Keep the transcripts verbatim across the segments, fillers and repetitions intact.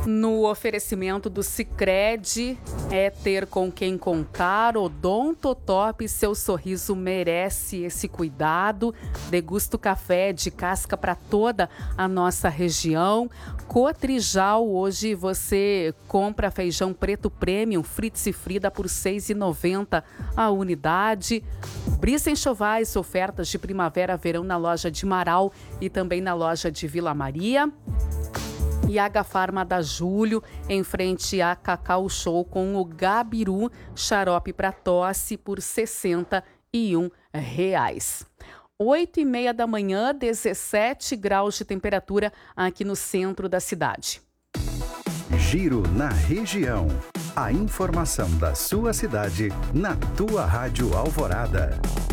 No oferecimento do Sicredi, é ter com quem contar. Odontotop, seu sorriso merece esse cuidado. Degusta o café de casca para toda a nossa região. Cotrijal, hoje você compra feijão preto premium Fritz e Frida por seis reais e noventa centavos a unidade. Brisa Enxovais, ofertas de primavera-verão na loja de Marau e também na loja de Vila Maria. E H Farma da Júlio, em frente a Cacau Show, com o Gabiru, xarope para tosse por sessenta e um reais. Oito e meia da manhã, dezessete graus de temperatura aqui no centro da cidade. Giro na região. A informação da sua cidade na tua Rádio Alvorada.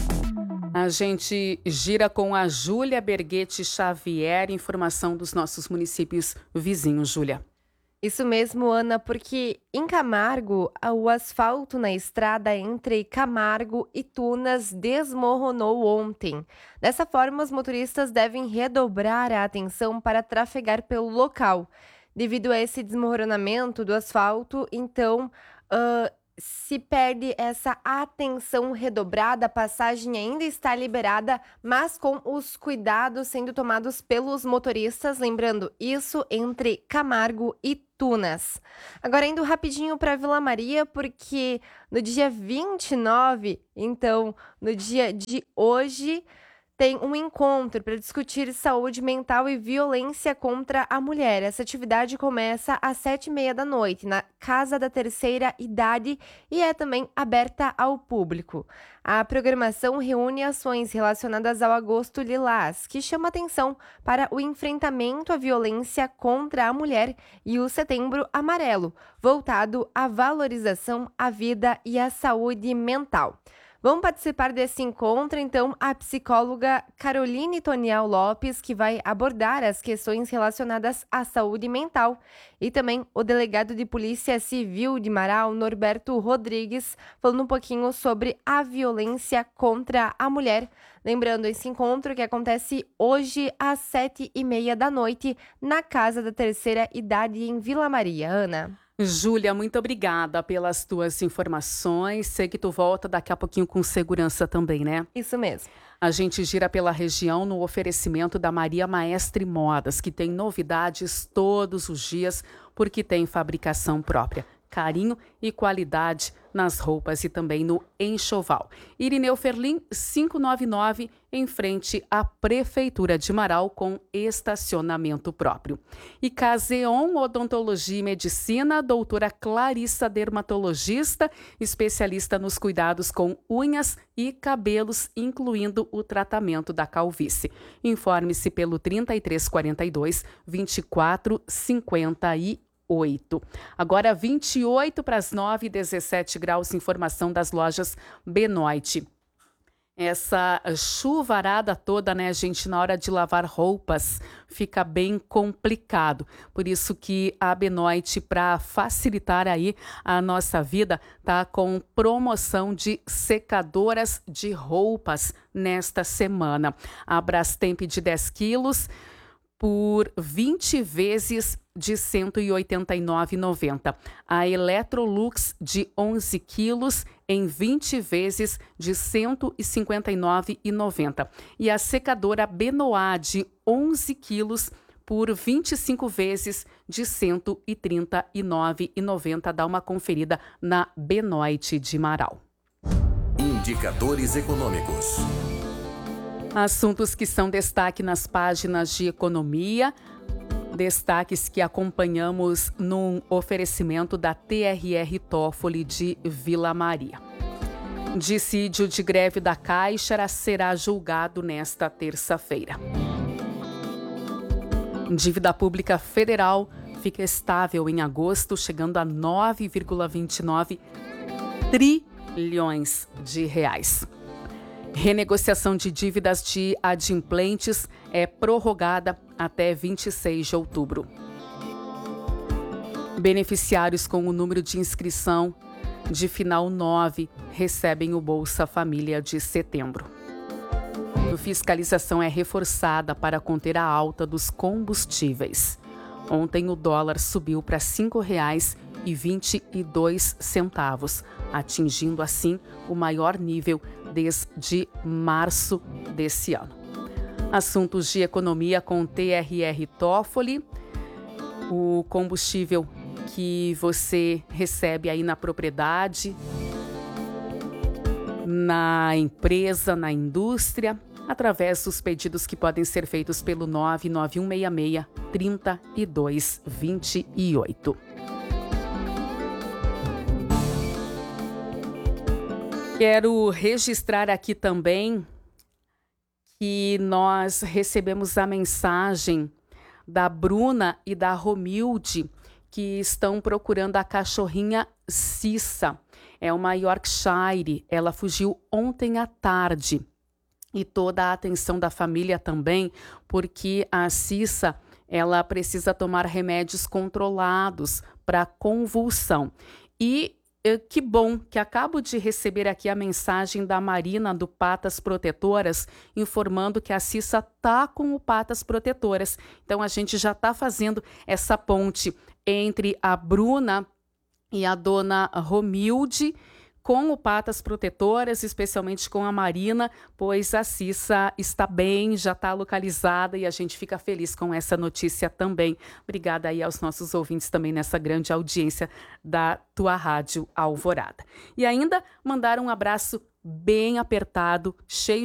A gente gira com a Júlia Berguete Xavier, informação dos nossos municípios vizinhos, Júlia. Isso mesmo, Ana, porque em Camargo, o asfalto na estrada entre Camargo e Tunas desmoronou ontem. Dessa forma, os motoristas devem redobrar a atenção para trafegar pelo local. Devido a esse desmoronamento do asfalto, então, uh, se perde essa atenção redobrada, a passagem ainda está liberada, mas com os cuidados sendo tomados pelos motoristas, lembrando isso entre Camargo e Tunas. Agora indo rapidinho para Vila Maria, porque no dia vinte e nove, então no dia de hoje, tem um encontro para discutir saúde mental e violência contra a mulher. Essa atividade começa às sete e meia da noite, na Casa da Terceira Idade, e é também aberta ao público. A programação reúne ações relacionadas ao Agosto Lilás, que chama atenção para o enfrentamento à violência contra a mulher, e o Setembro Amarelo, voltado à valorização à vida e à saúde mental. Vão participar desse encontro, então, a psicóloga Caroline Tonial Lopes, que vai abordar as questões relacionadas à saúde mental, e também o delegado de Polícia Civil de Marau, Norberto Rodrigues, falando um pouquinho sobre a violência contra a mulher. Lembrando, esse encontro que acontece hoje às sete e meia da noite, na Casa da Terceira Idade, em Vila Maria. Ana? Júlia, muito obrigada pelas tuas informações. Sei que tu volta daqui a pouquinho com segurança também, né? Isso mesmo. A gente gira pela região no oferecimento da Maria Maestre Modas, que tem novidades todos os dias, porque tem fabricação própria. Carinho e qualidade nas roupas e também no enxoval. Irineu Ferlin, quinhentos e noventa e nove, em frente à Prefeitura de Marau, com estacionamento próprio. E Caseon Odontologia e Medicina, doutora Clarissa, dermatologista, especialista nos cuidados com unhas e cabelos, incluindo o tratamento da calvície. Informe-se pelo trinta e três quarenta e dois, vinte e quatro cinquenta e oito. Agora vinte e oito para as nove, dezessete graus, informação das lojas Benoit. Essa chuvarada toda, né, gente, na hora de lavar roupas, fica bem complicado. Por isso que a Benoit, para facilitar aí a nossa vida, tá com promoção de secadoras de roupas nesta semana. A Brastemp de dez quilos por vinte vezes de cento e oitenta e nove reais e noventa centavos. A Electrolux de onze quilos em vinte vezes de cento e cinquenta e nove reais e noventa centavos. E a secadora Benoit de onze quilos por vinte e cinco vezes de cento e trinta e nove reais e noventa centavos. Dá uma conferida na Benoit de Marau. Indicadores econômicos. Assuntos que são destaque nas páginas de economia. Destaques que acompanhamos num oferecimento da T R R Toffoli de Vila Maria. Dissídio de greve da Caixa será julgado nesta terça-feira. Dívida pública federal fica estável em agosto, chegando a nove vírgula vinte e nove trilhões de reais. Renegociação de dívidas de adimplentes é prorrogada até vinte e seis de outubro. Beneficiários com o número de inscrição de final nove recebem o Bolsa Família de setembro. A fiscalização é reforçada para conter a alta dos combustíveis. Ontem o dólar subiu para cinco reais e vinte e dois centavos, atingindo assim o maior nível desde março desse ano. Assuntos de economia com T R R Toffoli. O combustível que você recebe aí na propriedade, na empresa, na indústria, através dos pedidos que podem ser feitos pelo nove nove um seis seis, três dois dois oito. Quero registrar aqui também que nós recebemos a mensagem da Bruna e da Romilde, que estão procurando a cachorrinha Cissa. É uma Yorkshire, ela fugiu ontem à tarde. E toda a atenção da família também, porque a Cissa, ela precisa tomar remédios controlados para convulsão. E que bom que acabo de receber aqui a mensagem da Marina do Patas Protetoras, informando que a Cissa tá com o Patas Protetoras. Então a gente já está fazendo essa ponte entre a Bruna e a dona Romilde com o Patas Protetoras, especialmente com a Marina, pois a Cissa está bem, já está localizada e a gente fica feliz com essa notícia também. Obrigada aí aos nossos ouvintes também nessa grande audiência da tua Rádio Alvorada. E ainda mandar um abraço bem apertado, cheio